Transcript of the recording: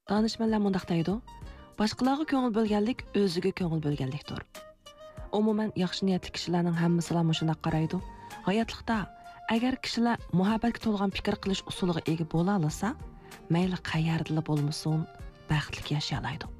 Danışmanlar mundaq deydi. Boshqalarga ko'ngil bo'lganlik o'ziga ko'ngil bo'lganlikdir. Umuman yaxshi niyatli kishilarning hammasi shunday qaraydi. Hayotlikda agar kishilar muhabbatga to'lgan fikr qilish usuliga ega bo'la olsa, mayli qayerda bo'lmasin, baxtli yashay oladi.